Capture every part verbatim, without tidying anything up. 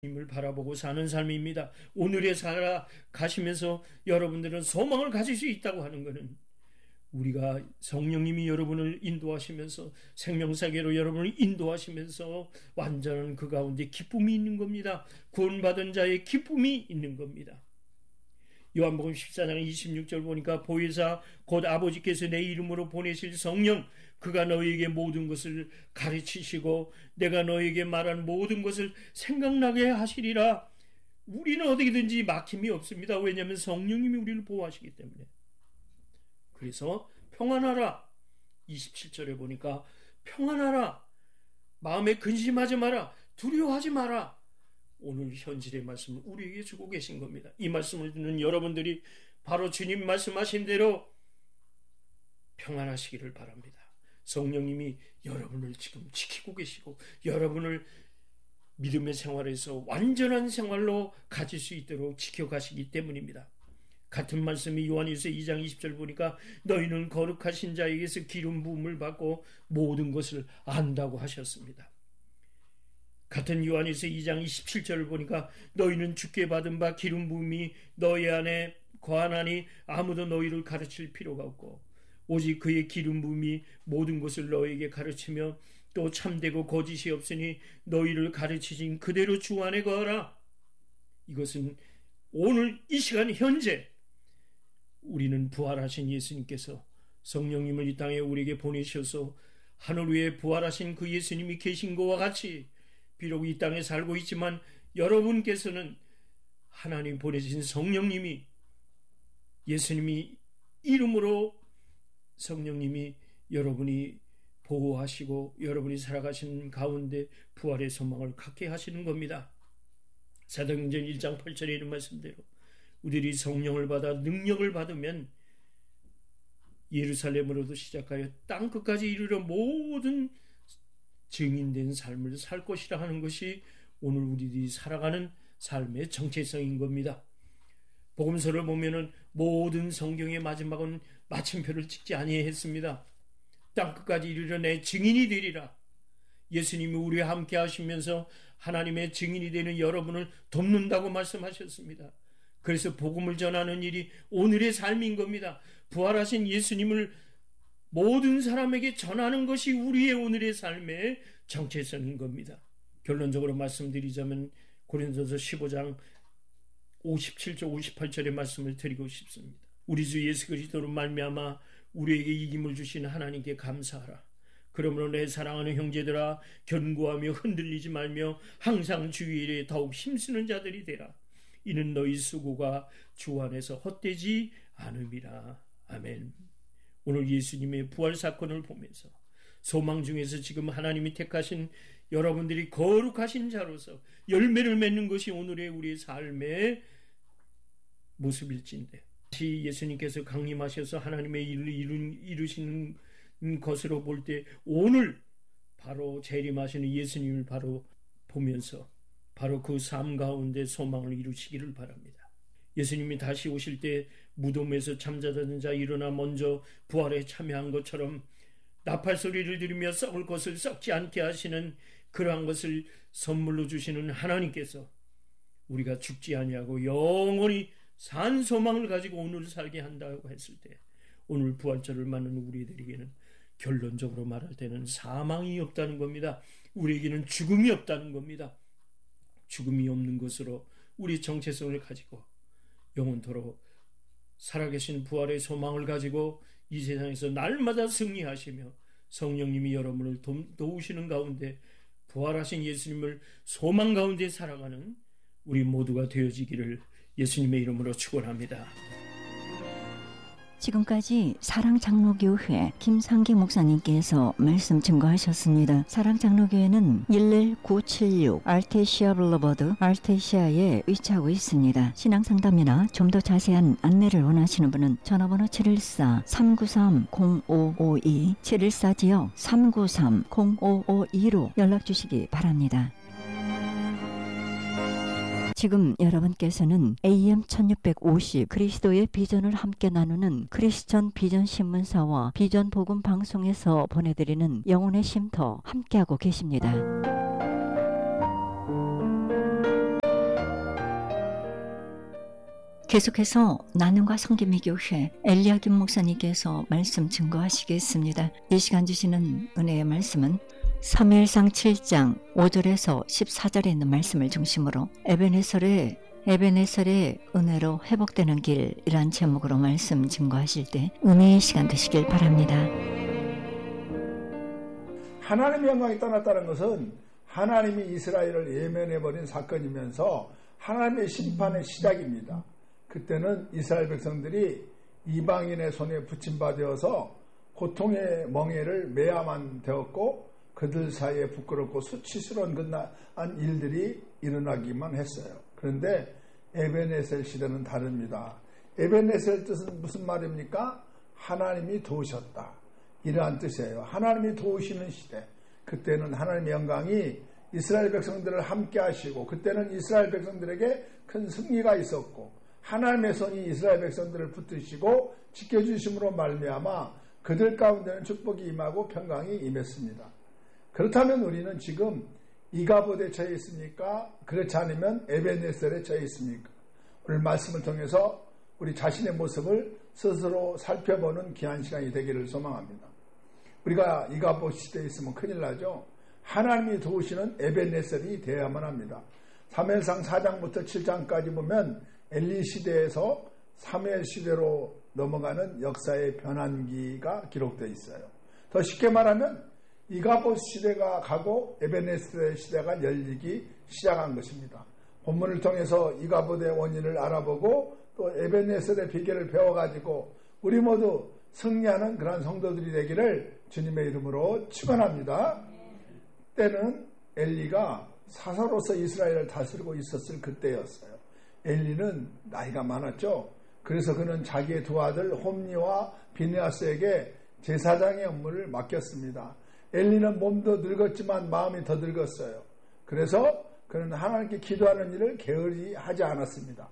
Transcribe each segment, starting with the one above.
님을 바라보고 사는 삶입니다. 오늘에 살아가시면서 여러분들은 소망을 가질 수 있다고 하는 것은 우리가 성령님이 여러분을 인도하시면서 생명사계로 여러분을 인도하시면서 완전한 그 가운데 기쁨이 있는 겁니다. 구원받은 자의 기쁨이 있는 겁니다. 요한복음 십사 장 이십육 절 보니까 보혜사 곧 아버지께서 내 이름으로 보내실 성령 그가 너희에게 모든 것을 가르치시고 내가 너희에게 말한 모든 것을 생각나게 하시리라. 우리는 어디든지 막힘이 없습니다. 왜냐하면 성령님이 우리를 보호하시기 때문에. 그래서 평안하라. 이십칠 절에 보니까 평안하라. 마음에 근심하지 마라. 두려워하지 마라. 오늘 현실의 말씀을 우리에게 주고 계신 겁니다. 이 말씀을 듣는 여러분들이 바로 주님 말씀하신 대로 평안하시기를 바랍니다. 성령님이 여러분을 지금 지키고 계시고 여러분을 믿음의 생활에서 완전한 생활로 가질 수 있도록 지켜가시기 때문입니다. 같은 말씀이 요한일서 이 장 이십 절 보니까 너희는 거룩하신 자에게서 기름 부음을 받고 모든 것을 안다고 하셨습니다. 같은 요한일서 이 장 이십칠 절을 보니까 너희는 주께 받은 바 기름 부음이 너희 안에 거하나니 아무도 너희를 가르칠 필요가 없고 오직 그의 기름 부음이 모든 것을 너희에게 가르치며 또 참되고 거짓이 없으니 너희를 가르치신 그대로 주 안에 거하라. 이것은 오늘 이 시간 현재 우리는 부활하신 예수님께서 성령님을 이 땅에 우리에게 보내셔서 하늘 위에 부활하신 그 예수님이 계신 것과 같이 비록 이 땅에 살고 있지만 여러분께서는 하나님 보내신 성령님이 예수님이 이름으로 성령님이 여러분이 보호하시고 여러분이 살아가시는 가운데 부활의 소망을 갖게 하시는 겁니다. 사도행전 일 장 팔 절에 있는 말씀대로 우리들이 성령을 받아 능력을 받으면 예루살렘으로도 시작하여 땅끝까지 이르러 모든 증인된 삶을 살 것이라 하는 것이 오늘 우리들이 살아가는 삶의 정체성인 겁니다. 복음서를 보면은 모든 성경의 마지막은 마침표를 찍지 아니했습니다. 땅끝까지 이르러 내 증인이 되리라. 예수님이 우리와 함께 하시면서 하나님의 증인이 되는 여러분을 돕는다고 말씀하셨습니다. 그래서 복음을 전하는 일이 오늘의 삶인 겁니다. 부활하신 예수님을 모든 사람에게 전하는 것이 우리의 오늘의 삶의 정체성인 겁니다. 결론적으로 말씀드리자면 고린도서 십오 장 오십칠 절 오십팔 절의 말씀을 드리고 싶습니다. 우리 주 예수 그리스도로 말미암아 우리에게 이김을 주신 하나님께 감사하라. 그러므로 내 사랑하는 형제들아 견고하며 흔들리지 말며 항상 주의 일에 더욱 힘쓰는 자들이 되라. 이는 너희 수고가 주 안에서 헛되지 않음이라. 아멘. 오늘 예수님의 부활 사건을 보면서 소망 중에서 지금 하나님이 택하신 여러분들이 거룩하신 자로서 열매를 맺는 것이 오늘의 우리의 삶의 모습일진데 다시 예수님께서 강림하셔서 하나님의 일을 이룬, 이루시는 것으로 볼 때 오늘 바로 재림하시는 예수님을 바로 보면서 바로 그 삶 가운데 소망을 이루시기를 바랍니다. 예수님이 다시 오실 때 무덤에서 잠자던 자 일어나 먼저 부활에 참여한 것처럼 나팔 소리를 들으며 썩을 것을 썩지 않게 하시는 그러한 것을 선물로 주시는 하나님께서 우리가 죽지 아니하고 영원히 산 소망을 가지고 오늘 살게 한다고 했을 때 오늘 부활절을 맞는 우리들에게는 결론적으로 말할 때는 사망이 없다는 겁니다. 우리에게는 죽음이 없다는 겁니다. 죽음이 없는 것으로 우리 정체성을 가지고 영원토록 살아계신 부활의 소망을 가지고 이 세상에서 날마다 승리하시며 성령님이 여러분을 도, 도우시는 가운데 부활하신 예수님을 소망 가운데 살아가는 우리 모두가 되어지기를 예수님의 이름으로 축원합니다. 지금까지 사랑장로교회 김상기 목사님께서 말씀 증거하셨습니다. 사랑장로교회는 일일 구칠육 알테시아 블러버드 알테시아에 위치하고 있습니다. 신앙상담이나 좀 더 자세한 안내를 원하시는 분은 전화번호 칠일사 삼구삼 공오오이 칠일사 지역 삼구삼 공오오이로 연락주시기 바랍니다. 지금 여러분께서는 에이엠 천육백오십 그리스도의 비전을 함께 나누는 크리스천 비전 신문사와 비전 복음 방송에서 보내드리는 영혼의 쉼터 함께하고 계십니다. 계속해서 나눔과 섬김의 교회 엘리야김 목사님께서 말씀 증거하시겠습니다. 이 시간 주시는 은혜의 말씀은 사무엘상 칠 장 오 절에서 십사 절에 있는 말씀을 중심으로 에베네셀의 에베네셀의 은혜로 회복되는 길이란 제목으로 말씀 증거하실 때 은혜의 시간 되시길 바랍니다. 하나님의 영광이 떠났다는 것은 하나님이 이스라엘을 예면해버린 사건이면서 하나님의 심판의 시작입니다. 그때는 이스라엘 백성들이 이방인의 손에 붙임받아서 고통의 멍에를 매야만 되었고 그들 사이에 부끄럽고 수치스러운 끝난 일들이 일어나기만 했어요. 그런데 에베네셀 시대는 다릅니다. 에베네셀 뜻은 무슨 말입니까? 하나님이 도우셨다. 이러한 뜻이에요. 하나님이 도우시는 시대. 그때는 하나님의 영광이 이스라엘 백성들을 함께 하시고 그때는 이스라엘 백성들에게 큰 승리가 있었고 하나님의 손이 이스라엘 백성들을 붙드시고 지켜주심으로 말미암아 그들 가운데는 축복이 임하고 평강이 임했습니다. 그렇다면 우리는 지금 이가봇에 처해 있습니까? 그렇지 않으면 에베네셀에 처해 있습니까? 오늘 말씀을 통해서 우리 자신의 모습을 스스로 살펴보는 귀한 시간이 되기를 소망합니다. 우리가 이가봇 시대에 있으면 큰일 나죠. 하나님이 도우시는 에베네셀이 되어야만 합니다. 사무엘상 사 장부터 칠 장까지 보면 엘리 시대에서 사무엘 시대로 넘어가는 역사의 변환기가 기록되어 있어요. 더 쉽게 말하면 이가봇 시대가 가고 에베네셀 시대가 열리기 시작한 것입니다. 본문을 통해서 이가봇의 원인을 알아보고 또 에베네셀의 비결을 배워가지고 우리 모두 승리하는 그런 성도들이 되기를 주님의 이름으로 축원합니다. 때는 엘리가 사사로서 이스라엘을 다스리고 있었을 그때였어요. 엘리는 나이가 많았죠. 그래서 그는 자기의 두 아들 홈니와 비느하스에게 제사장의 업무를 맡겼습니다. 엘리는 몸도 늙었지만 마음이 더 늙었어요. 그래서 그는 하나님께 기도하는 일을 게을리 하지 않았습니다.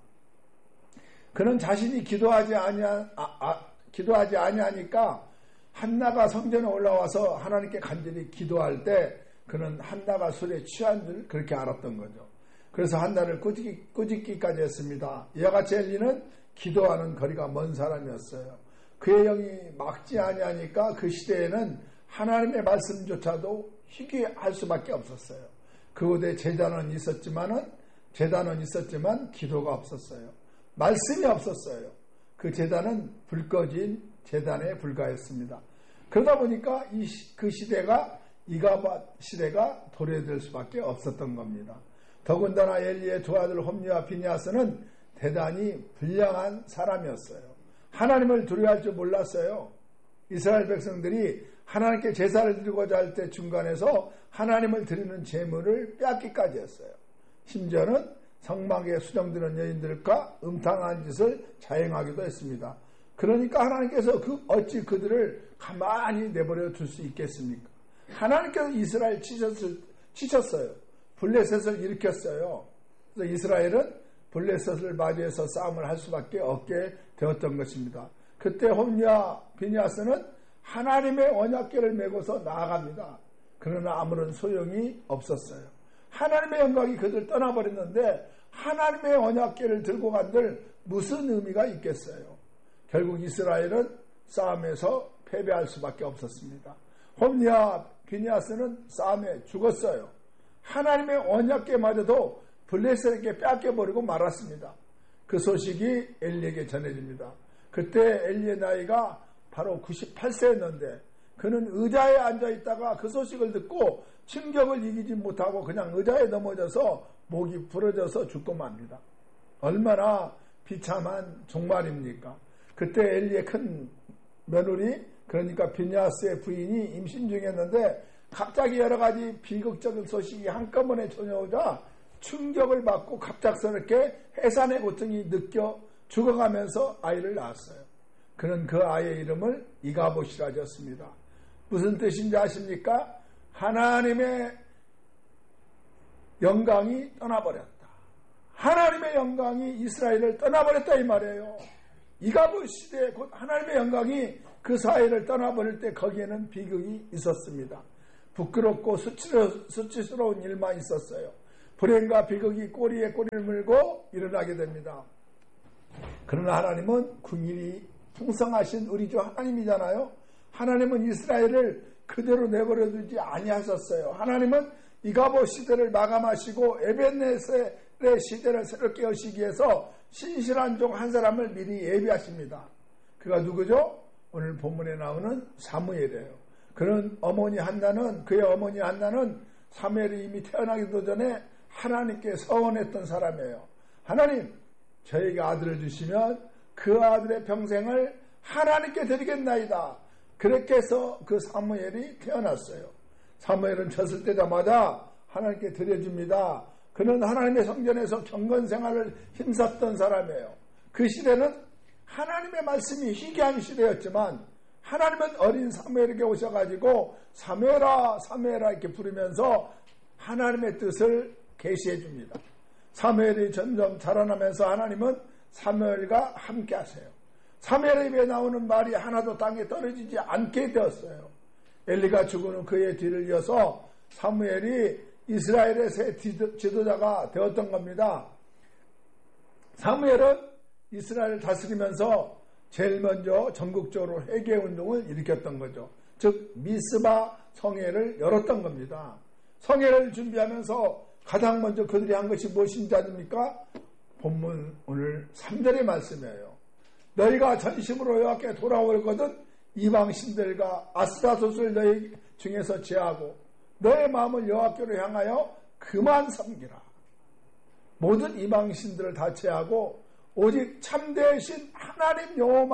그는 자신이 기도하지 아니하, 아, 아, 기도하지 아니하니까 한나가 성전에 올라와서 하나님께 간절히 기도할 때 그는 한나가 술에 취한 줄 그렇게 알았던 거죠. 그래서 한나를 꾸짖기, 꾸짖기까지 했습니다. 이와 같이 엘리는 기도하는 거리가 먼 사람이었어요. 그의 영이 막지 아니하니까 그 시대에는 하나님의 말씀조차도 희귀할 수밖에 없었어요. 그곳에 제단은 있었지만은 제단은 있었지만 기도가 없었어요. 말씀이 없었어요. 그 제단은 불 꺼진 제단에 불과했습니다. 그러다 보니까 이, 그 시대가 이가봇 시대가 도래될 수밖에 없었던 겁니다. 더군다나 엘리의 두 아들 홈니와 비느하스는 대단히 불량한 사람이었어요. 하나님을 두려워할 줄 몰랐어요. 이스라엘 백성들이 하나님께 제사를 드리고자 할 때 중간에서 하나님을 드리는 제물을 빼앗기까지 했어요. 심지어는 성막에 수정드는 여인들과 음탕한 짓을 자행하기도 했습니다. 그러니까 하나님께서 그 어찌 그들을 가만히 내버려 둘 수 있겠습니까? 하나님께서 이스라엘 치셨을, 치셨어요. 블레셋을 일으켰어요. 그래서 이스라엘은 블레셋을 맞이해서 싸움을 할 수밖에 없게 되었던 것입니다. 그때 홈니와 비느하스는 하나님의 언약궤를 메고서 나아갑니다. 그러나 아무런 소용이 없었어요. 하나님의 영광이 그들 떠나버렸는데 하나님의 언약궤를 들고 간들 무슨 의미가 있겠어요? 결국 이스라엘은 싸움에서 패배할 수밖에 없었습니다. 홈니와 비느하스는 싸움에 죽었어요. 하나님의 언약궤마저도 블레셋에게 뺏겨버리고 말았습니다. 그 소식이 엘리에게 전해집니다. 그때 엘리의 나이가 바로 구십팔 세였는데 그는 의자에 앉아있다가 그 소식을 듣고 충격을 이기지 못하고 그냥 의자에 넘어져서 목이 부러져서 죽고 맙니다. 얼마나 비참한 종말입니까? 그때 엘리의 큰 며느리 그러니까 비느하스의 부인이 임신 중이었는데 갑자기 여러 가지 비극적인 소식이 한꺼번에 전해오자 충격을 받고 갑작스럽게 해산의 고통이 느껴 죽어가면서 아이를 낳았어요. 그는 그 아이의 이름을 이가봇이라 지었습니다. 무슨 뜻인지 아십니까? 하나님의 영광이 떠나버렸다. 하나님의 영광이 이스라엘을 떠나버렸다 이 말이에요. 이가봇 시대에 곧 하나님의 영광이 그 사회를 떠나버릴 때 거기에는 비극이 있었습니다. 부끄럽고 수치스러운 일만 있었어요. 불행과 비극이 꼬리에 꼬리를 물고 일어나게 됩니다. 그러나 하나님은 궁일이 풍성하신 우리 주 하나님이잖아요. 하나님은 이스라엘을 그대로 내버려 두지 아니하셨어요. 하나님은 이가봇 시대를 마감하시고 에벤네셀의 시대를 새롭게 여시기 위해서 신실한 종 한 사람을 미리 예비하십니다. 그가 누구죠? 오늘 본문에 나오는 사무엘이에요. 그는 어머니 한나는 그의 어머니 한나는 사무엘이 이미 태어나기도 전에 하나님께 서원했던 사람이에요. 하나님, 저에게 아들을 주시면 그 아들의 평생을 하나님께 드리겠나이다. 그렇게 해서 그 사무엘이 태어났어요. 사무엘은 졌을 때마다 하나님께 드려줍니다. 그는 하나님의 성전에서 경건 생활을 힘썼던 사람이에요. 그 시대는 하나님의 말씀이 희귀한 시대였지만 하나님은 어린 사무엘에게 오셔가지고 사무엘아 사무엘아 이렇게 부르면서 하나님의 뜻을 계시해 줍니다. 사무엘이 점점 자라나면서 하나님은 사무엘과 함께 하세요. 사무엘의 입에 나오는 말이 하나도 땅에 떨어지지 않게 되었어요. 엘리가 죽은 후 그의 뒤를 이어서 사무엘이 이스라엘의 새 지도자가 되었던 겁니다. 사무엘은 이스라엘을 다스리면서 제일 먼저 전국적으로 회개운동을 일으켰던 거죠. 즉 미스바 성회를 열었던 겁니다. 성회를 준비하면서 가장 먼저 그들이 한 것이 무엇인지 아십니까? 본문 오늘 삼 절의 말씀이에요. 너희가 전심으로 여호와께 돌아오거든 이방 신들과 아스타롯을 너희 중에서 제하고 너의 마음을 여호와께로 향하여 그만 섬기라. 모든 이방 신들을 다 제하고 오직 참되신 하나님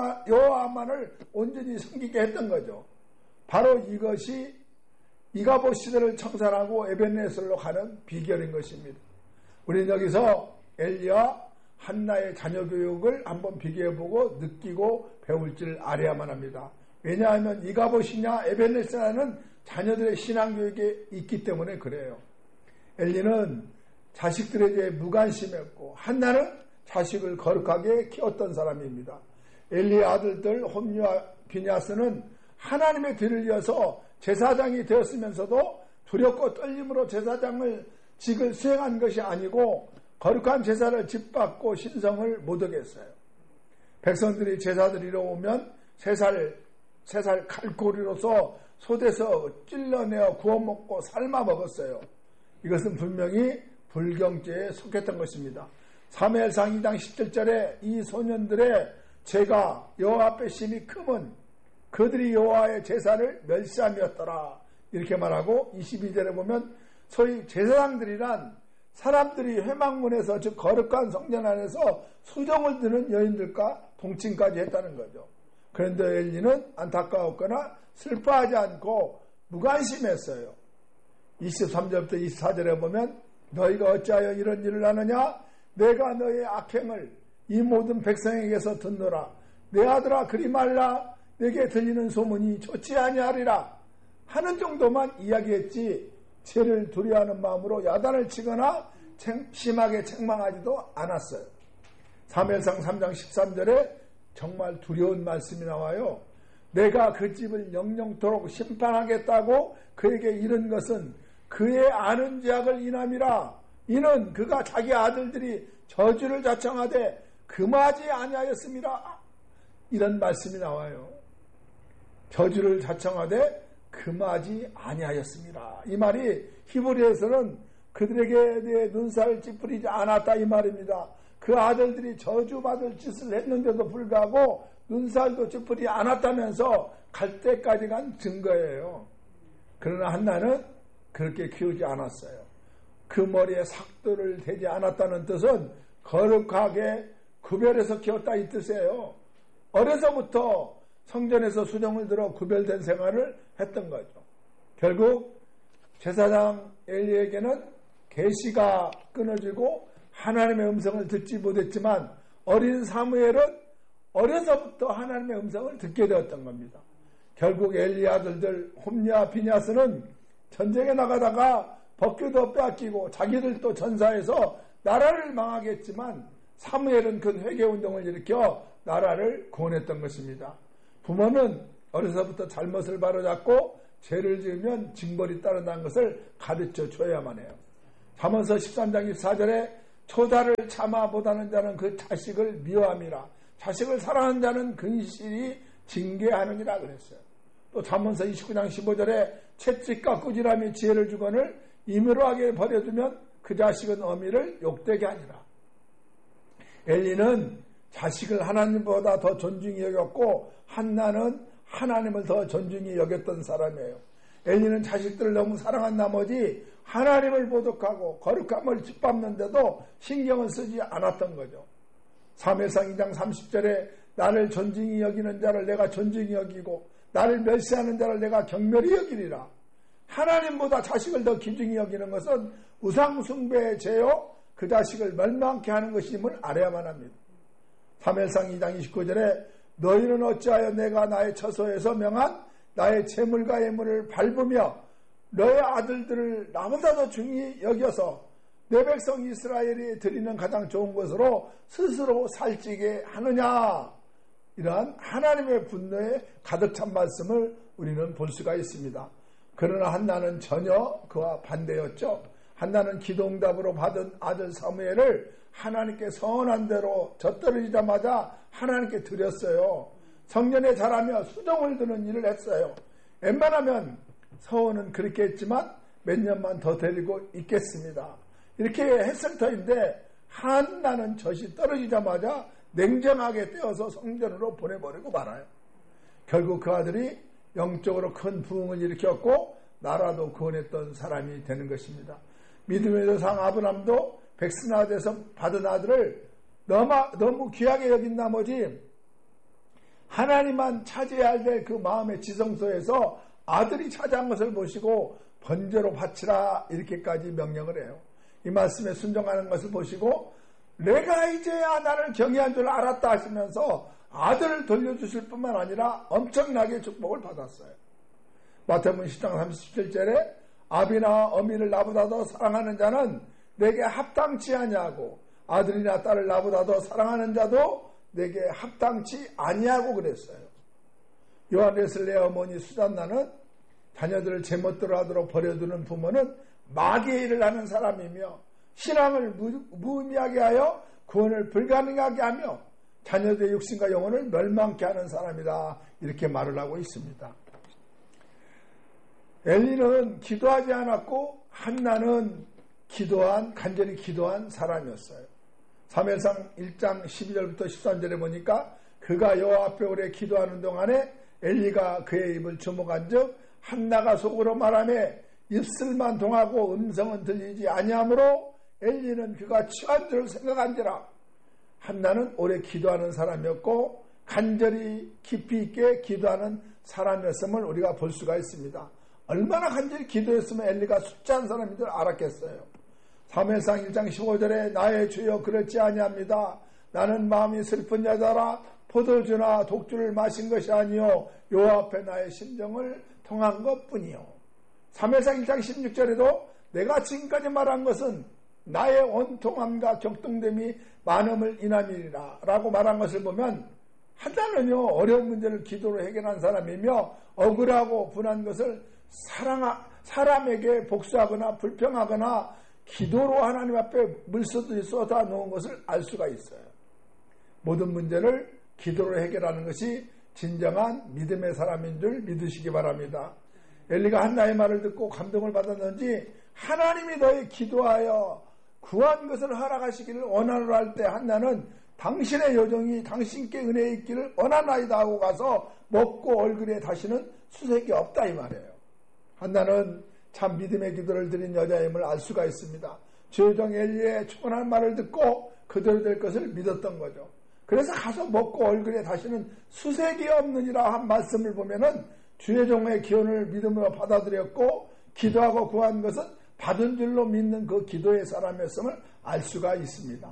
여호와만을 온전히 섬기게 했던 거죠. 바로 이것이 이가봇 시대를 청산하고 에벤네셀로 가는 비결인 것입니다. 우리는 여기서 엘리야 한나의 자녀 교육을 한번 비교해보고 느끼고 배울 줄 알아야만 합니다. 왜냐하면 이가봇이냐 에벤네셀이냐는 자녀들의 신앙교육에 있기 때문에 그래요. 엘리는 자식들에 대해 무관심했고 한나는 자식을 거룩하게 키웠던 사람입니다. 엘리의 아들들 홈리와 비냐스는 하나님의 뒤를 이어서 제사장이 되었으면서도 두렵고 떨림으로 제사장을 직을 수행한 것이 아니고 거룩한 제사를 짓밟고 신성을 못 하겠어요. 백성들이 제사 드리러 오면 새살, 새살 칼고리로서 솥에서 찔러내어 구워 먹고 삶아 먹었어요. 이것은 분명히 불경죄에 속했던 것입니다. 사무엘상 이 장 십칠 절에 이 소년들의 죄가 여호와 앞에 심히 크면 그들이 여호와의 제사를 멸시함이었더라 이렇게 말하고 이십이 절에 보면 소위 제사장들이란 사람들이 회막문에서 즉 거룩한 성전 안에서 수정을 드는 여인들과 동침까지 했다는 거죠. 그런데 엘리는 안타까웠거나 슬퍼하지 않고 무관심했어요. 이십삼 절부터 이십사 절에 보면 너희가 어찌하여 이런 일을 하느냐 내가 너의 악행을 이 모든 백성에게서 듣노라. 내 아들아 그리 말라 내게 들리는 소문이 좋지 아니하리라 하는 정도만 이야기했지 죄를 두려워하는 마음으로 야단을 치거나 심하게 책망하지도 않았어요. 사무엘상 삼 장 십삼 절에 정말 두려운 말씀이 나와요. 내가 그 집을 영영토록 심판하겠다고 그에게 이른 것은 그의 아는 죄악을 인함이라. 이는 그가 자기 아들들이 저주를 자청하되 금하지 아니하였습니다. 이런 말씀이 나와요. 저주를 자청하되 금하지 아니하였습니다. 이 말이 히브리에서는 그들에게 대해 눈살 찌푸리지 않았다 이 말입니다. 그 아들들이 저주받을 짓을 했는데도 불구하고 눈살도 찌푸리지 않았다면서 갈 때까지 간 증거예요. 그러나 한나는 그렇게 키우지 않았어요. 그 머리에 삭도를 대지 않았다는 뜻은 거룩하게 구별해서 키웠다 이 뜻이에요. 어려서부터 성전에서 수정을 들어 구별된 생활을 했던 거죠. 결국 제사장 엘리에게는 계시가 끊어지고 하나님의 음성을 듣지 못했지만 어린 사무엘은 어려서부터 하나님의 음성을 듣게 되었던 겁니다. 결국 엘리 아들들 홈리와 비냐스는 전쟁에 나가다가 법궤도 빼앗기고 자기들도 전사해서 나라를 망하게 했지만 사무엘은 큰 회개운동을 일으켜 나라를 구원했던 것입니다. 부모는 어려서부터 잘못을 바로잡고 죄를 지으면 징벌이 따른다는 것을 가르쳐 줘야만 해요. 잠언서 십삼 장 이십사 절에 초다를 참아 못하는 자는 그 자식을 미워함이라. 자식을 사랑하는 자는 근실이 징계하느니라 그랬어요. 또 잠언서 이십구 장 십오 절에 채찍과 꾸지람이 지혜를 주거늘 임의로하게 버려두면 그 자식은 어미를 욕되게 하니라. 엘리는 자식을 하나님보다 더 존중히 여겼고 한나는 하나님을 더 존중히 여겼던 사람이에요. 엘리는 자식들을 너무 사랑한 나머지 하나님을 모독하고 거룩함을 짓밟는데도 신경을 쓰지 않았던 거죠. 사무엘상 이 장 삼십 절에 나를 존중히 여기는 자를 내가 존중히 여기고 나를 멸시하는 자를 내가 경멸히 여기리라. 하나님보다 자식을 더 귀중히 여기는 것은 우상숭배의 죄요 그 자식을 멸망케 하는 것임을 알아야만 합니다. 사무엘상 이 장 이십구 절에 너희는 어찌하여 내가 나의 처소에서 명한 나의 재물과 예물을 밟으며 너의 아들들을 나보다 더 중히 여겨서 내 백성 이스라엘이 드리는 가장 좋은 것으로 스스로 살찌게 하느냐. 이러한 하나님의 분노에 가득 찬 말씀을 우리는 볼 수가 있습니다. 그러나 한나는 전혀 그와 반대였죠. 한나는 기도응답으로 받은 아들 사무엘을 하나님께 서원한 대로 젖떨어지자마자 하나님께 드렸어요. 성전에 자라며 수정을 드는 일을 했어요. 웬만하면 서원은 그렇게 했지만 몇 년만 더 데리고 있겠습니다. 이렇게 했을 터인데 한나는 젖이 떨어지자마자 냉정하게 떼어서 성전으로 보내버리고 말아요. 결국 그 아들이 영적으로 큰 부흥을 일으켰고 나라도 구원했던 사람이 되는 것입니다. 믿음의 조상 아브람도 백스나드에서 받은 아들을 너무, 너무 귀하게 여긴 나머지 하나님만 차지해야 될 그 마음의 지성소에서 아들이 차지한 것을 보시고 번제로 바치라 이렇게까지 명령을 해요. 이 말씀에 순종하는 것을 보시고 내가 이제야 나를 경외한 줄 알았다 하시면서 아들을 돌려주실 뿐만 아니라 엄청나게 축복을 받았어요. 마태복음 십 장 삼십칠 절에 아비나 어미를 나보다 더 사랑하는 자는 내게 합당치 아니하고 아들이나 딸을 나보다 더 사랑하는 자도 내게 합당치 아니하고 그랬어요. 요한 웨슬레의 어머니 수잔나는 자녀들을 제멋대로 하도록 버려두는 부모는 마귀의 일을 하는 사람이며 신앙을 무의미하게 하여 구원을 불가능하게 하며 자녀들의 육신과 영혼을 멸망케 하는 사람이다. 이렇게 말을 하고 있습니다. 엘리는 기도하지 않았고 한나는 기도한 간절히 기도한 사람이었어요. 사무엘상 일 장 십이 절부터 십삼 절에 보니까 그가 여호와 앞에 오래 기도하는 동안에 엘리가 그의 입을 주목한 즉 한나가 속으로 말하매 입술만 동하고 음성은 들리지 아니하므로 엘리는 그가 취한 줄 생각한지라. 한나는 오래 기도하는 사람이었고 간절히 깊이 있게 기도하는 사람이었음을 우리가 볼 수가 있습니다. 얼마나 간절히 기도했으면 엘리가 숫자한 사람인 줄 알았겠어요. 사무엘상 일 장 십오 절에 나의 주여 그렇지 아니합니다. 나는 마음이 슬픈 여자라 포도주나 독주를 마신 것이 아니요 여호와 앞에 나의 심정을 통한 것뿐이요. 사무엘상 일 장 십육 절에도 내가 지금까지 말한 것은 나의 원통함과 격동됨이 많음을 인함이라 라고 말한 것을 보면 한나는요 어려운 문제를 기도로 해결한 사람이며 억울하고 분한 것을 사랑하, 사람에게 복수하거나 불평하거나 기도로 하나님 앞에 물소들이 쏟아 놓은 것을 알 수가 있어요. 모든 문제를 기도로 해결하는 것이 진정한 믿음의 사람인 줄 믿으시기 바랍니다. 엘리가 한나의 말을 듣고 감동을 받았는지 하나님이 너희 기도하여 구한 것을 허락하시기를 원하노라 할 때 한나는 당신의 요정이 당신께 은혜에 있기를 원하나이다 하고 가서 먹고 얼굴에 다시는 수색이 없다 이 말이에요. 한나는 참 믿음의 기도를 드린 여자임을 알 수가 있습니다. 주요정 엘리의 충분한 말을 듣고 그대로 될 것을 믿었던 거죠. 그래서 가서 먹고 얼굴에 다시는 수색이 없느니라 한 말씀을 보면은 주의 종의 기원을 믿음으로 받아들였고 기도하고 구한 것은 받은 줄로 믿는 그 기도의 사람이었음을 알 수가 있습니다.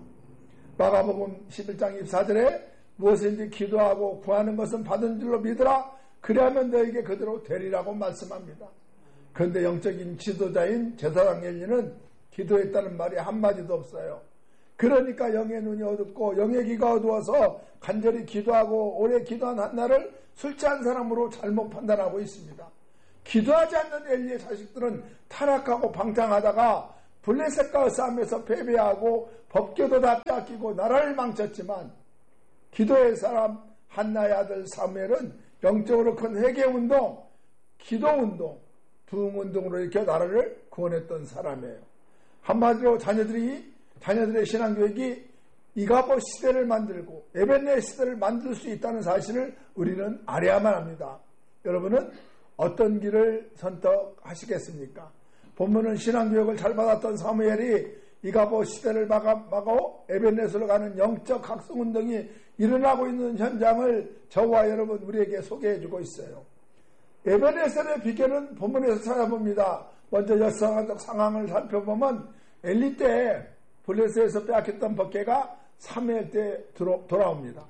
마가복음 십일 장 이십사 절에 무엇인지 기도하고 구하는 것은 받은 줄로 믿으라 그리하면 너에게 그대로 되리라고 말씀합니다. 그런데 영적인 지도자인 제사장 엘리는 기도했다는 말이 한마디도 없어요. 그러니까 영의 눈이 어둡고 영의 귀가 어두워서 간절히 기도하고 오래 기도한 한나를 술 취한 사람으로 잘못 판단하고 있습니다. 기도하지 않는 엘리의 자식들은 타락하고 방탕하다가 블레셋과 싸움에서 패배하고 법궤도 다 뺏기고 나라를 망쳤지만 기도의 사람 한나의 아들 사무엘은 영적으로 큰 회개운동, 기도운동, 부흥운동으로 이렇게 나라를 구원했던 사람이에요. 한마디로 자녀들이 자녀들의 신앙교육이 이가보 시대를 만들고 에벤네 시대를 만들 수 있다는 사실을 우리는 알아야만 합니다. 여러분은 어떤 길을 선택하시겠습니까? 본문은 신앙교육을 잘 받았던 사무엘이 이가보 시대를 막아, 막아 에벤네스로 가는 영적 각성운동이 일어나고 있는 현장을 저와 여러분 우리에게 소개해주고 있어요. 에벤네셀의 비결은 본문에서 찾아봅니다. 먼저 역사적 상황을 살펴보면 엘리 때 블레셋에서 빼앗겼던 법궤가 사무엘 때 돌아옵니다.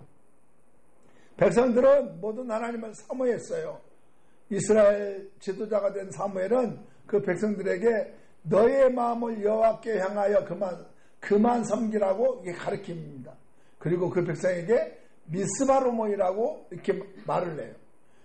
백성들은 모든 하나님을 사모했어요. 이스라엘 지도자가 된 사무엘은 그 백성들에게 너의 마음을 여호와께 향하여 그만 그만 섬기라고 가르칩니다. 그리고 그 백성에게 미스바로 모이라고 이렇게 말을 해요.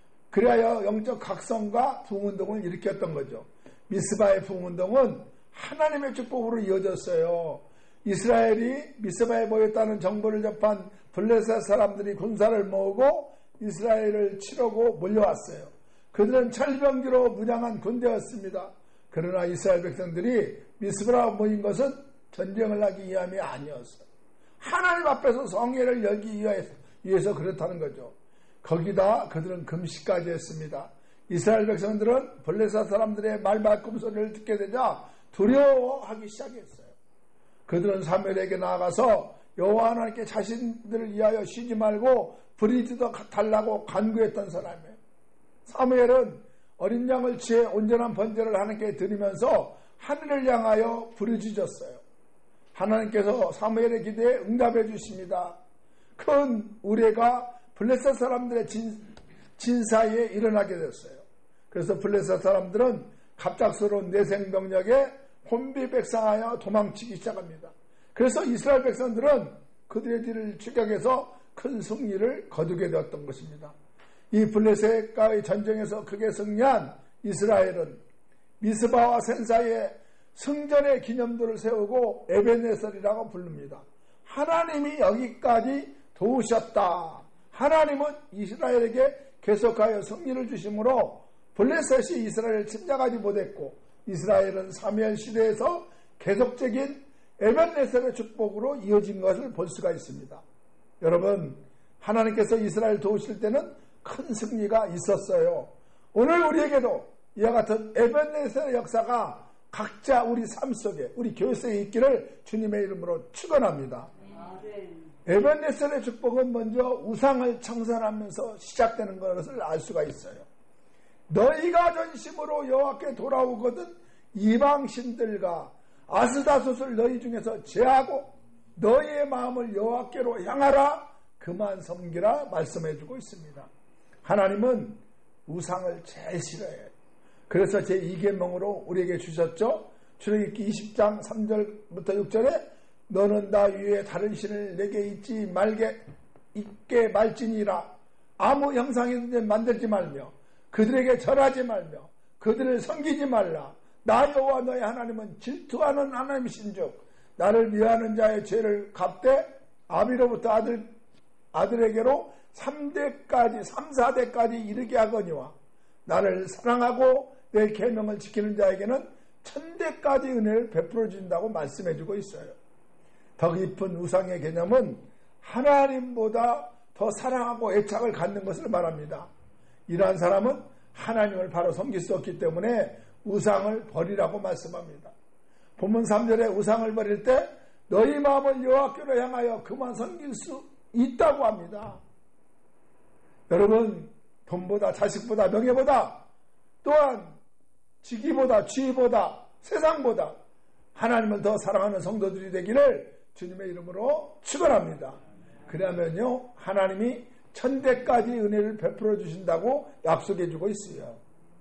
그래야 영적 각성과 부흥운동을 일으켰던 거죠. 미스바의 부흥운동은 하나님의 축복으로 이어졌어요. 이스라엘이 미스바에 모였다는 정보를 접한 블레셋 사람들이 군사를 모으고 이스라엘을 치려고 몰려왔어요. 그들은 철병기로 무장한 군대였습니다. 그러나 이스라엘 백성들이 미스바에 모인 것은 전쟁을 하기 위함이 아니었어요. 하나님 앞에서 성회를 열기 위해서, 위해서 그렇다는 거죠. 거기다 그들은 금식까지 했습니다. 이스라엘 백성들은 블레셋 사람들의 말발꿈 소리를 듣게 되자 두려워하기 시작했어요. 그들은 사무엘에게 나아가서 여호와 하나님께 자신들을 위하여 쉬지 말고 부리지도 달라고 간구했던 사람이에요. 사무엘은 어린 양을 취해 온전한 번제를 하나님께 드리면서 하늘을 향하여 부르짖었어요. 하나님께서 사무엘의 기도에 응답해 주십니다. 큰 우레가 블레셋 사람들의 진, 진사이에 일어나게 됐어요. 그래서 블레셋 사람들은 갑작스러운 내생병력에 혼비백상하여 도망치기 시작합니다. 그래서 이스라엘 백성들은 그들의 뒤를 추격해서 큰 승리를 거두게 되었던 것입니다. 이 블레셋과의 전쟁에서 크게 승리한 이스라엘은 미스바와 센 사이에 승전의 기념도를 세우고 에벤네셀이라고 부릅니다. 하나님이 여기까지 도우셨다. 하나님은 이스라엘에게 계속하여 승리를 주심으로 블레셋이 이스라엘을 침략하지 못했고 이스라엘은 사무엘 시대에서 계속적인 에벤네셀의 축복으로 이어진 것을 볼 수가 있습니다. 여러분, 하나님께서 이스라엘 도우실 때는 큰 승리가 있었어요. 오늘 우리에게도 이와 같은 에벤네셀의 역사가 각자 우리 삶 속에 우리 교회 속에 있기를 주님의 이름으로 축원합니다. 에벤네셀의 축복은 먼저 우상을 청산하면서 시작되는 것을 알 수가 있어요. 너희가 전심으로 여호와께 돌아오거든 이방신들과 아스다솥을 너희 중에서 제하고 너희의 마음을 여호와께로 향하라 그만 섬기라 말씀해주고 있습니다. 하나님은 우상을 제일 싫어해요. 그래서 제이 계명으로 우리에게 주셨죠. 출애굽기 이십 장 삼 절부터 육 절에 너는 나 위에 다른 신을 내게 있지 말게 있게 말지니라. 아무 형상이든지 만들지 말며 그들에게 절하지 말며 그들을 섬기지 말라. 나 여호와 너의 하나님은 질투하는 하나님이신즉 나를 미워하는 자의 죄를 갚되 아비로부터 아들, 아들에게로 삼 대까지 삼, 사 대까지 이르게 하거니와 나를 사랑하고 내 계명을 지키는 자에게는 천대까지 은혜를 베풀어 준다고 말씀해 주고 있어요. 더 깊은 우상의 개념은 하나님보다 더 사랑하고 애착을 갖는 것을 말합니다. 이러한 사람은 하나님을 바로 섬길 수 없기 때문에 우상을 버리라고 말씀합니다. 본문 삼 절에 우상을 버릴 때 너희 마음을 여호와께로 향하여 그만 섬길 수 있다고 합니다. 여러분, 돈보다 자식보다 명예보다 또한 직위보다 지위보다 세상보다 하나님을 더 사랑하는 성도들이 되기를 주님의 이름으로 축원합니다. 그러면요 하나님이 천대까지 은혜를 베풀어 주신다고 약속해 주고 있어요.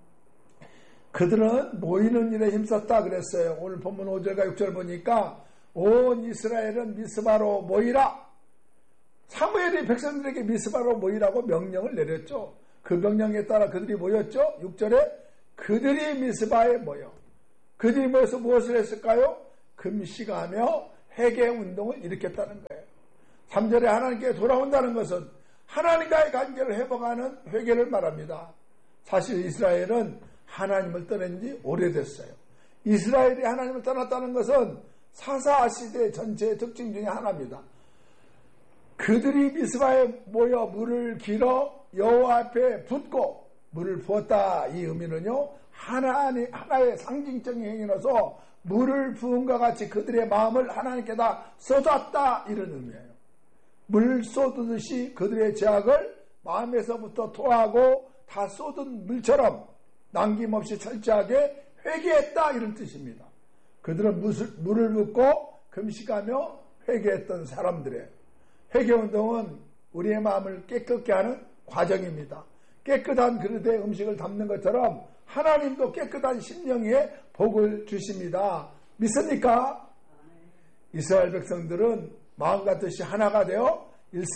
그들은 모이는 일에 힘썼다 그랬어요. 오늘 본문 오 절과 육 절 보니까 온 이스라엘은 미스바로 모이라. 사무엘이 백성들에게 미스바로 모이라고 명령을 내렸죠. 그 명령에 따라 그들이 모였죠. 육 절에 그들이 미스바에 모여 그들이 모여서 무엇을 했을까요? 금식하며 회개 운동을 일으켰다는 거예요. 삼 절에 하나님께 돌아온다는 것은 하나님과의 관계를 회복하는 회개를 말합니다. 사실 이스라엘은 하나님을 떠난 지 오래됐어요. 이스라엘이 하나님을 떠났다는 것은 사사 시대 전체의 특징 중에 하나입니다. 그들이 미스바에 모여 물을 길어 여호와 앞에 붓고 물을 부었다. 이 의미는요, 하나님, 하나의 상징적인 행위로서 물을 부은과 같이 그들의 마음을 하나님께다 쏟았다. 이런 의미예요. 물 쏟듯이 그들의 죄악을 마음에서부터 토하고 다 쏟은 물처럼 남김없이 철저하게 회개했다. 이런 뜻입니다. 그들은 물을 붓고 금식하며 회개했던 사람들이에요. 회개운동은 우리의 마음을 깨끗게 하는 과정입니다. 깨끗한 그릇에 음식을 담는 것처럼 하나님도 깨끗한 심령에 복을 주십니다. 믿습니까? 이스라엘 백성들은 마음 같듯이 하나가 되어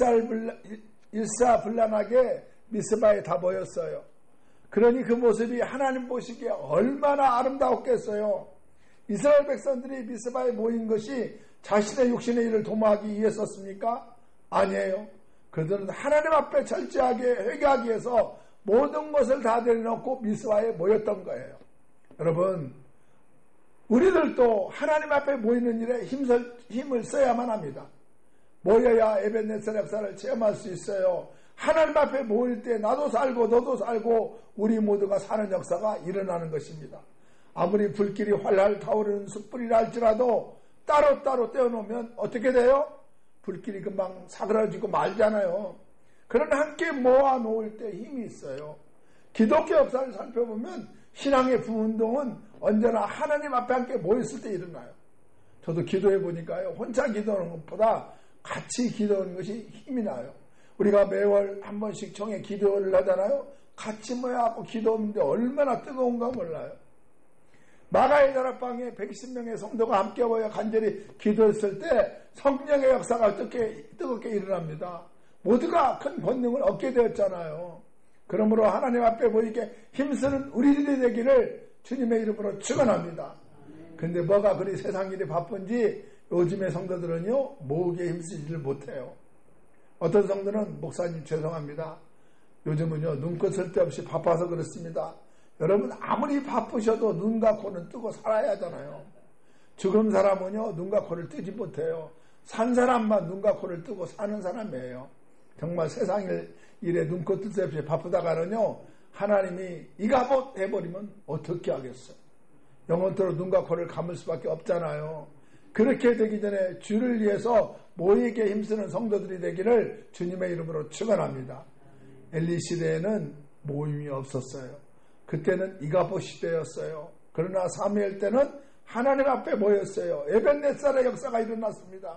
일사불란하게 미스바에 다 모였어요. 그러니 그 모습이 하나님 보시기에 얼마나 아름다웠겠어요. 이스라엘 백성들이 미스바에 모인 것이 자신의 육신의 일을 도모하기 위해서였습니까? 아니에요. 그들은 하나님 앞에 철저하게 회개하기 위해서 모든 것을 다 내려놓고 미스바에 모였던 거예요. 여러분, 우리들도 하나님 앞에 모이는 일에 힘을, 힘을 써야만 합니다. 모여야 에벤네셀 역사를 체험할 수 있어요. 하나님 앞에 모일 때 나도 살고 너도 살고 우리 모두가 사는 역사가 일어나는 것입니다. 아무리 불길이 활활 타오르는 숯불이라 할지라도 따로따로 떼어놓으면 어떻게 돼요? 불길이 금방 사그라지고 말잖아요. 그러나 함께 모아놓을 때 힘이 있어요. 기독교 역사를 살펴보면 신앙의 부운동은 언제나 하나님 앞에 함께 모였을 때 일어나요. 저도 기도해 보니까요, 혼자 기도하는 것보다 같이 기도하는 것이 힘이 나요. 우리가 매월 한 번씩 총회 기도를 하잖아요. 같이 모여갖고 기도하는데 얼마나 뜨거운가 몰라요. 마가의 다락방에 백이십 명의 성도가 함께 모여 간절히 기도했을 때 성령의 역사가 뜨겁게, 뜨겁게 일어납니다. 모두가 큰 권능을 얻게 되었잖아요. 그러므로 하나님 앞에 모이게 힘쓰는 우리들이 되기를 주님의 이름으로 축원합니다. 근데 뭐가 그리 세상 일이 바쁜지 요즘의 성도들은요, 모으기에 힘쓰지를 못해요. 어떤 성도는 목사님 죄송합니다. 요즘은요, 눈꽃 쓸 데 없이 바빠서 그렇습니다. 여러분, 아무리 바쁘셔도 눈과 코는 뜨고 살아야 하잖아요. 죽은 사람은요, 눈과 코를 뜨지 못해요. 산 사람만 눈과 코를 뜨고 사는 사람이에요. 정말 세상 일에 눈코 뜰 새 없이 바쁘다가는요, 하나님이 이가봇 해버리면 어떻게 하겠어요? 영원토록 눈과 코를 감을 수밖에 없잖아요. 그렇게 되기 전에 주를 위해서 모이게 힘쓰는 성도들이 되기를 주님의 이름으로 축원합니다. 엘리 시대에는 모임이 없었어요. 그때는 이가봇 시대였어요. 그러나 사무엘 때는 하나님 앞에 모였어요. 에벤네셀의 역사가 일어났습니다.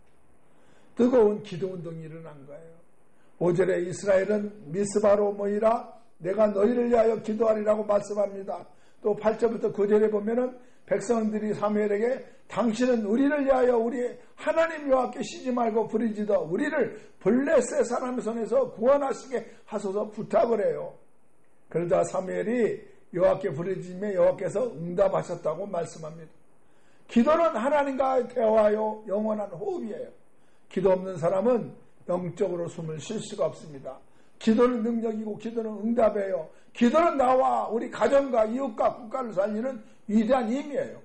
뜨거운 기도운동이 일어난 거예요. 오 절에 이스라엘은 미스바로 모이라 내가 너희를 위하여 기도하리라고 말씀합니다. 또 팔 절부터 구 절에 보면은 백성들이 사무엘에게 당신은 우리를 위하여 우리 하나님 여호와께 쉬지 말고 부르짖어 우리를 블레셋 사람의 손에서 구원하시게 하소서 부탁을 해요. 그러자 사무엘이 여호와께 부르짖으며 여호와께서 응답하셨다고 말씀합니다. 기도는 하나님과 대화하여 영원한 호흡이에요. 기도 없는 사람은 영적으로 숨을 쉴 수가 없습니다. 기도는 능력이고 기도는 응답이에요. 기도는 나와 우리 가정과 이웃과 국가를 살리는 위대한 힘이에요.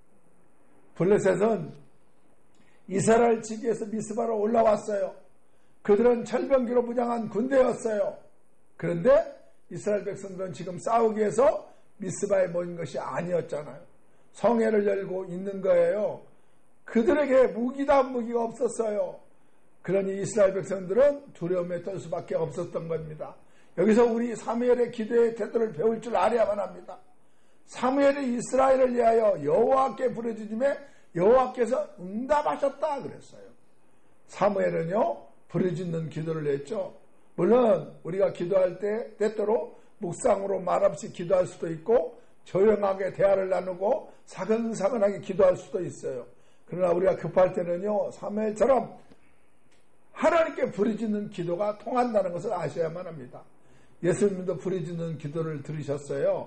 블레셋은 이스라엘 지기에서 미스바로 올라왔어요. 그들은 철병기로 무장한 군대였어요. 그런데 이스라엘 백성들은 지금 싸우기 위해서 미스바에 모인 것이 아니었잖아요. 성회를 열고 있는 거예요. 그들에게 무기다 무기가 없었어요. 그러니 이스라엘 백성들은 두려움에 떨 수밖에 없었던 겁니다. 여기서 우리 사무엘의 기도의 태도를 배울 줄 알아야만 합니다. 사무엘이 이스라엘을 위하여 여호와께 부르짖음에 여호와께서 응답하셨다 그랬어요. 사무엘은요, 부르짖는 기도를 했죠. 물론 우리가 기도할 때 때때로 묵상으로 말없이 기도할 수도 있고 조용하게 대화를 나누고 사근사근하게 기도할 수도 있어요. 그러나 우리가 급할 때는요, 사무엘처럼 하나님께 부르짖는 기도가 통한다는 것을 아셔야만 합니다. 예수님도 부르짖는 기도를 들으셨어요.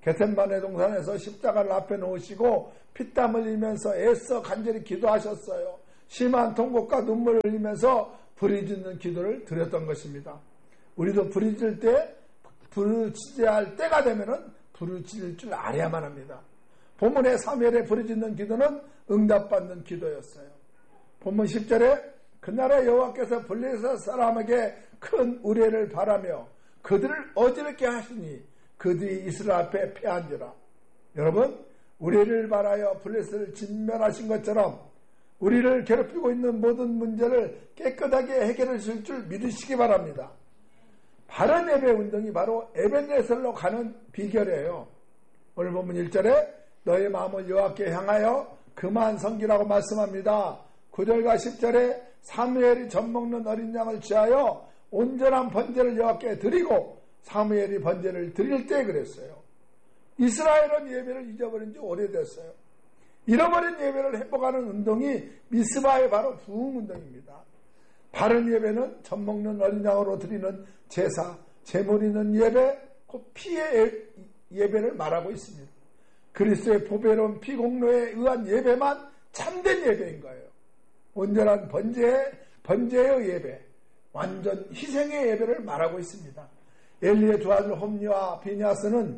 겟세마네 동산에서 십자가를 앞에 놓으시고 피땀 흘리면서 애써 간절히 기도하셨어요. 심한 통곡과 눈물을 흘리면서 부르짖는 기도를 드렸던 것입니다. 우리도 부르짖을 때, 부르짖어야 할 때가 되면은 부르짖을 줄 알아야만 합니다. 본문의 사무엘의 부르짖는 기도는 응답받는 기도였어요. 본문 십 절에 그날에 여호와께서 블레셋 사람에게 큰 우레를 바라며 그들을 어지럽게 하시니 그들이 이스라엘 앞에 패한지라. 여러분, 우리를 바라여 블레셋을 진멸하신 것처럼 우리를 괴롭히고 있는 모든 문제를 깨끗하게 해결해 줄 줄 믿으시기 바랍니다. 바른 예배 운동이 바로 에벤네셀로 가는 비결이에요. 오늘 본문 일 절에 너의 마음을 여호와께 향하여 그만 섬기라고 말씀합니다. 구 절과 십 절에 사무엘이 젖먹는 어린 양을 취하여 온전한 번제를 여호와께 드리고 사무엘이 번제를 드릴 때 그랬어요. 이스라엘은 예배를 잊어버린 지 오래됐어요. 잃어버린 예배를 회복하는 운동이 미스바의 바로 부흥운동입니다. 바른 예배는 젖먹는 어린 양으로 드리는 제사, 제물 있는 예배, 그 피의 예배를 말하고 있습니다. 그리스도의 보배로운 피 공로에 의한 예배만 참된 예배인 거예요. 온전한 번제, 번제의 예배, 완전 희생의 예배를 말하고 있습니다. 엘리의 두 아들 홈니와 비냐스는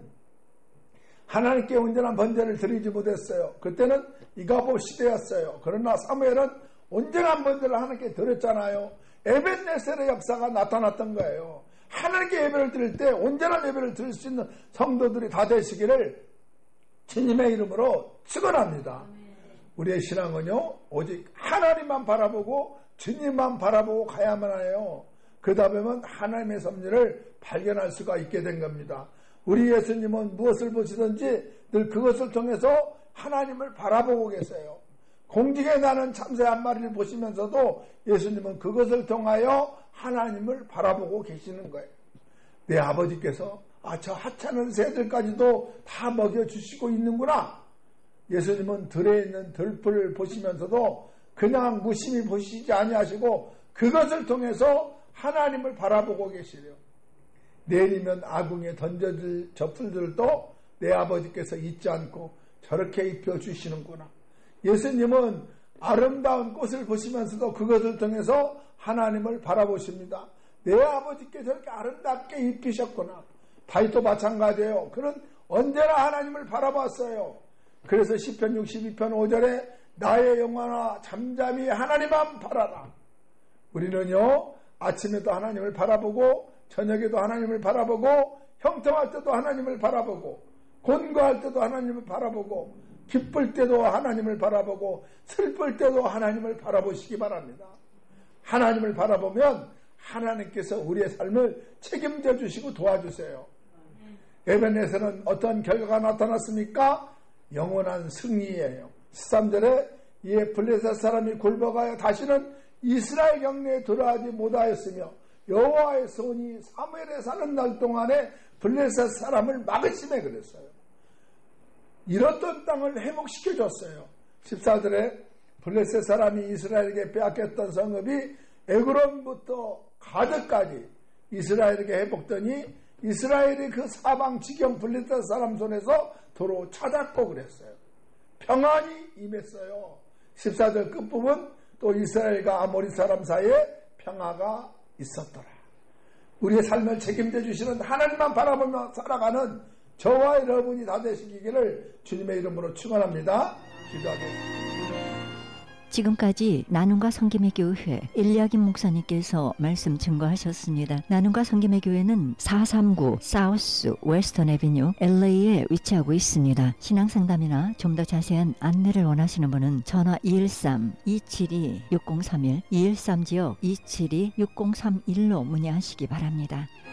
하나님께 온전한 번제를 드리지 못했어요. 그때는 이가보 시대였어요. 그러나 사무엘은 온전한 번제를 하나님께 드렸잖아요. 에벤네셀의 역사가 나타났던 거예요. 하나님께 예배를 드릴 때 온전한 예배를 드릴 수 있는 성도들이 다 되시기를 주님의 이름으로 축원합니다. 우리의 신앙은요, 오직 하나님만 바라보고 주님만 바라보고 가야만 해요. 그러다 보면 하나님의 섭리를 발견할 수가 있게 된 겁니다. 우리 예수님은 무엇을 보시든지 늘 그것을 통해서 하나님을 바라보고 계세요. 공중에 나는 참새 한 마리를 보시면서도 예수님은 그것을 통하여 하나님을 바라보고 계시는 거예요. 내 아버지께서 아, 저 하찮은 새들까지도 다 먹여주시고 있는구나. 예수님은 들에 있는 들풀을 보시면서도 그냥 무심히 보시지 아니하시고 그것을 통해서 하나님을 바라보고 계시래요. 내리면 아궁에 던져질 저 풀들도 내 아버지께서 잊지 않고 저렇게 입혀주시는구나. 예수님은 아름다운 꽃을 보시면서도 그것을 통해서 하나님을 바라보십니다. 내 아버지께 저렇게 아름답게 입히셨구나. 다윗도 마찬가지예요. 그는 언제나 하나님을 바라봤어요. 그래서 시편 육십이 편 오 절에 나의 영혼아 잠잠히 하나님만 바라라. 우리는요, 아침에도 하나님을 바라보고 저녁에도 하나님을 바라보고 형통할 때도 하나님을 바라보고 곤고할 때도 하나님을 바라보고 기쁠 때도 하나님을 바라보고 슬플 때도 하나님을 바라보시기 바랍니다. 하나님을 바라보면 하나님께서 우리의 삶을 책임져 주시고 도와주세요. 에벤에서는 어떤 결과가 나타났습니까? 영원한 승리예요. 십삼 절에 이에 블레셋 사람이 굴복하여 다시는 이스라엘 경내에 들어가지 못하였으며 여호와의 손이 사무엘에 사는 날 동안에 블레셋 사람을 막으심에 그랬어요. 잃었던 땅을 회복시켜줬어요. 십사 절에 블레셋 사람이 이스라엘에게 빼앗겼던 성읍이 에그론부터 가드까지 이스라엘에게 회복되니 이스라엘이 그 사방 지경 블레셋 사람 손에서 도로 찾았고 그랬어요. 평안이 임했어요. 십사 절 끝부분 또 이스라엘과 아모리 사람 사이에 평화가 있었더라. 우리의 삶을 책임져 주시는 하나님만 바라보며 살아가는 저와 여러분이 다 되시기를 주님의 이름으로 축원합니다. 기도하겠습니다. 지금까지 나눔과 섬김의 교회 엘리야김 목사님께서 말씀 증거하셨습니다. 나눔과 섬김의 교회는 사삼구 사우스 웨스턴 애비뉴 엘에이에 위치하고 있습니다. 신앙상담이나 좀 더 자세한 안내를 원하시는 분은 전화 이일삼 이칠이 육공삼일 이일삼 지역 이칠이 육공삼일로 문의하시기 바랍니다.